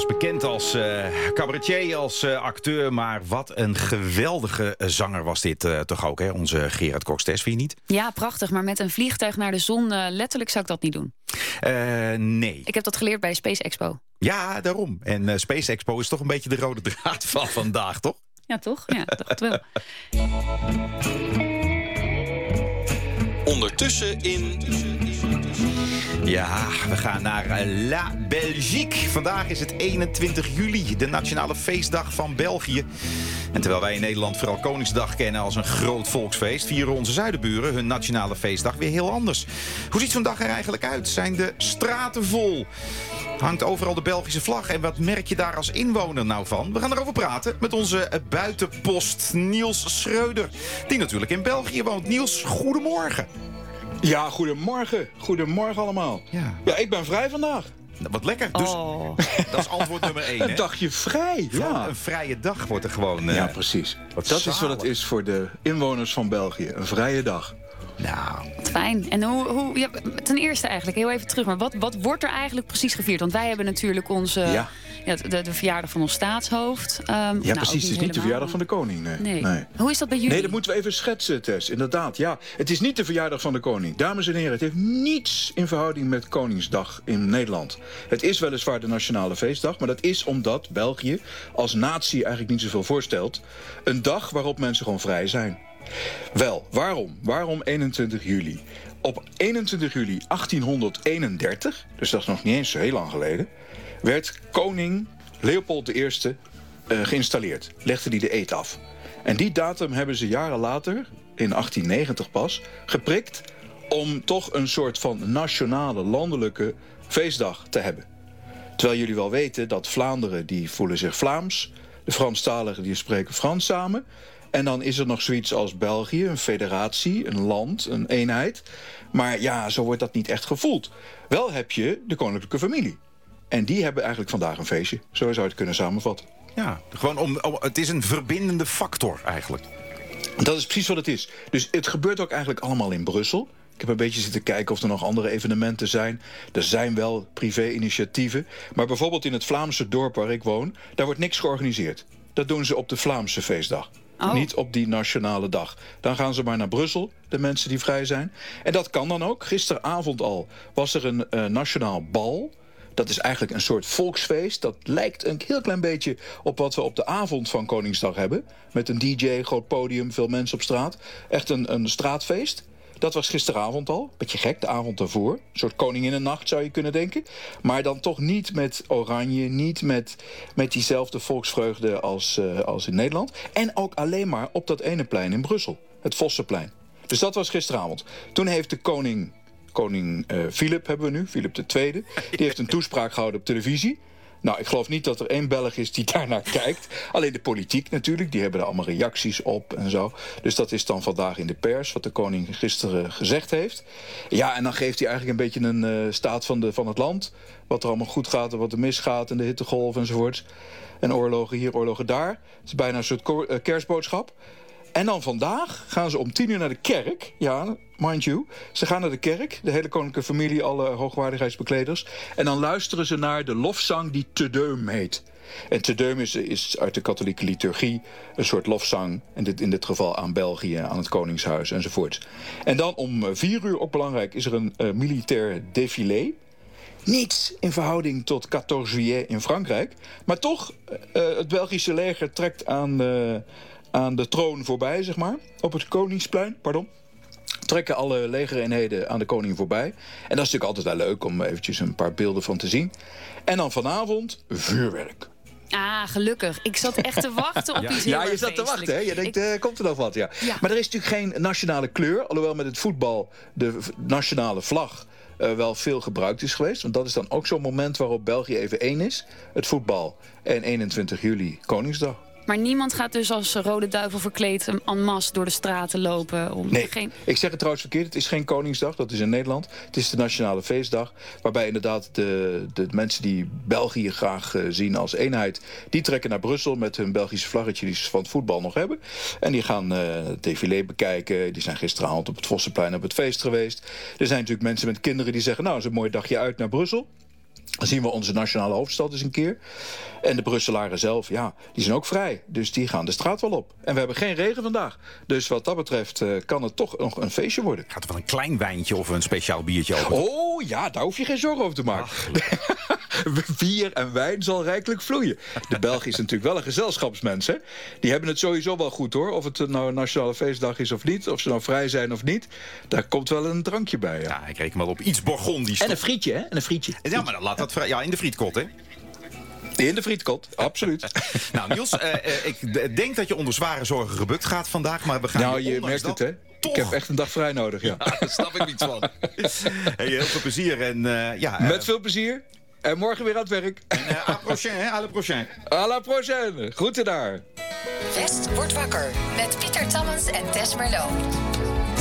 was bekend als cabaretier, als acteur. Maar wat een geweldige zanger was dit toch ook, hè? Onze Gerard Cox-Tess, vind je niet? Ja, prachtig. Maar met een vliegtuig naar de zon, letterlijk zou ik dat niet doen. Nee. Ik heb dat geleerd bij Space Expo. Ja, daarom. En Space Expo is toch een beetje de rode draad van vandaag, toch? Ja, toch? Ja, toch het wel. Ondertussen in... Ja, we gaan naar La Belgique. Vandaag is het 21 juli, de nationale feestdag van België. En terwijl wij in Nederland vooral Koningsdag kennen als een groot volksfeest, vieren onze zuidenburen hun nationale feestdag weer heel anders. Hoe ziet zo'n dag er eigenlijk uit? Zijn de straten vol? Hangt overal de Belgische vlag? En wat merk je daar als inwoner nou van? We gaan erover praten met onze buitenpost Niels Schreuder, die natuurlijk in België woont. Niels, goedemorgen. Ja, goedemorgen. Goedemorgen allemaal. Ja, ik ben vrij vandaag. Wat lekker. Dus dat is antwoord nummer 1. Een dagje vrij. Ja. Een vrije dag wordt er gewoon... ja, precies. Dat is wat het is voor de inwoners van België. Een vrije dag. Nou, fijn. En hoe ja, ten eerste eigenlijk, heel even terug. Maar wat wordt er eigenlijk precies gevierd? Want wij hebben natuurlijk onze... Ja, de verjaardag van ons staatshoofd. Precies. Het is niet de verjaardag van de koning. Nee. Hoe is dat bij jullie? Nee, dat moeten we even schetsen, Tess. Inderdaad, ja. Het is niet de verjaardag van de koning. Dames en heren, het heeft niets in verhouding met Koningsdag in Nederland. Het is weliswaar de nationale feestdag, maar dat is omdat België als natie eigenlijk niet zoveel voorstelt. Een dag waarop mensen gewoon vrij zijn. Wel, waarom? Waarom 21 juli? Op 21 juli 1831, dus dat is nog niet eens zo heel lang geleden, werd koning Leopold I geïnstalleerd. Legde hij de eed af. En die datum hebben ze jaren later, in 1890 pas, geprikt om toch een soort van nationale, landelijke feestdag te hebben. Terwijl jullie wel weten dat Vlaanderen, die voelen zich Vlaams. De Franstaligen, die spreken Frans samen. En dan is er nog zoiets als België, een federatie, een land, een eenheid. Maar ja, zo wordt dat niet echt gevoeld. Wel heb je de koninklijke familie. En die hebben eigenlijk vandaag een feestje. Zo zou je het kunnen samenvatten. Ja, gewoon het is een verbindende factor eigenlijk. Dat is precies wat het is. Dus het gebeurt ook eigenlijk allemaal in Brussel. Ik heb een beetje zitten kijken of er nog andere evenementen zijn. Er zijn wel privé-initiatieven. Maar bijvoorbeeld in het Vlaamse dorp waar ik woon, daar wordt niks georganiseerd. Dat doen ze op de Vlaamse feestdag. Niet op die nationale dag. Dan gaan ze maar naar Brussel, de mensen die vrij zijn. En dat kan dan ook. Gisteravond al was er een nationaal bal. Dat is eigenlijk een soort volksfeest. Dat lijkt een heel klein beetje op wat we op de avond van Koningsdag hebben. Met een DJ, groot podium, veel mensen op straat. Echt een straatfeest. Dat was gisteravond al. Beetje gek, de avond daarvoor. Een soort koninginnennacht zou je kunnen denken. Maar dan toch niet met oranje. Niet met diezelfde volksvreugde als in Nederland. En ook alleen maar op dat ene plein in Brussel. Het Vossenplein. Dus dat was gisteravond. Toen heeft de koning Filip hebben we nu, Filip II. Die heeft een toespraak gehouden op televisie. Nou, ik geloof niet dat er één Belg is die daarnaar kijkt. Alleen de politiek natuurlijk, die hebben er allemaal reacties op en zo. Dus dat is dan vandaag in de pers, wat de koning gisteren gezegd heeft. Ja, en dan geeft hij eigenlijk een beetje een staat van het land. Wat er allemaal goed gaat en wat er misgaat en de hittegolf enzovoorts. En oorlogen hier, oorlogen daar. Het is bijna een soort kerstboodschap. En dan vandaag gaan ze om 10:00 naar de kerk. Ja, mind you. Ze gaan naar de kerk, de hele koninklijke familie, alle hoogwaardigheidsbekleders. En dan luisteren ze naar de lofzang die Te Deum heet. En Te Deum is uit de katholieke liturgie een soort lofzang. En in dit geval aan België, aan het Koningshuis enzovoort. En dan om 4:00, ook belangrijk, is er een militair défilé. Niets in verhouding tot 14 juillet in Frankrijk. Maar toch, het Belgische leger trekt aan de troon voorbij, zeg maar. Op het Koningsplein, trekken alle legereenheden aan de koning voorbij. En dat is natuurlijk altijd wel leuk om eventjes een paar beelden van te zien. En dan vanavond vuurwerk. Ah, gelukkig. Ik zat echt te wachten op iets heel erg je zat te wachten, hè? Je denkt, komt er nog wat, ja. Maar er is natuurlijk geen nationale kleur. Alhoewel met het voetbal de nationale vlag wel veel gebruikt is geweest. Want dat is dan ook zo'n moment waarop België even één is. Het voetbal en 21 juli Koningsdag. Maar niemand gaat dus als Rode Duivel verkleed en masse door de straten lopen? Ik zeg het trouwens verkeerd. Het is geen Koningsdag, dat is in Nederland. Het is de nationale feestdag. Waarbij inderdaad de mensen die België graag zien als eenheid, die trekken naar Brussel met hun Belgische vlaggetje die ze van het voetbal nog hebben. En die gaan het défilé bekijken. Die zijn gisteravond op het Vossenplein op het feest geweest. Er zijn natuurlijk mensen met kinderen die zeggen, nou, het is een mooi dagje uit naar Brussel. Dan zien we onze nationale hoofdstad eens een keer. En de Brusselaren zelf, die zijn ook vrij. Dus die gaan de straat wel op. En we hebben geen regen vandaag. Dus wat dat betreft kan het toch nog een feestje worden. Gaat er wel een klein wijntje of een speciaal biertje over? Oh ja, daar hoef je geen zorgen over te maken. Bier en wijn zal rijkelijk vloeien. De Belg is natuurlijk wel een gezelschapsmens. Hè? Die hebben het sowieso wel goed hoor. Of het nou een nationale feestdag is of niet. Of ze nou vrij zijn of niet. Daar komt wel een drankje bij. Ja, ik reken wel op iets Bourgondisch. En een frietje, hè? En een frietje. Ja, maar dan laat dat in de frietkot, hè? In de frietkot, absoluut. Nou, Niels, ik denk dat je onder zware zorgen gebukt gaat vandaag. Maar we gaan nou, je merkt het, hè? Toch. Ik heb echt een dag vrij nodig, ja. Daar snap ik niets van. Hey, heel veel plezier. En, met veel plezier. En morgen weer aan het werk. En à prochain, hè? À la prochaine. À la prochaine. Groeten daar. West wordt wakker met Pieter Tammens en Tess Merlot.